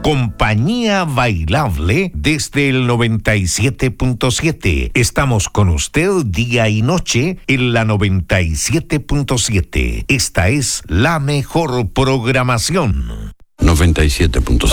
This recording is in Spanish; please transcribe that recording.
Compañía Bailable desde el 97.7. Estamos con usted día y noche en la 97.7. Esta es la mejor programación. 97.7.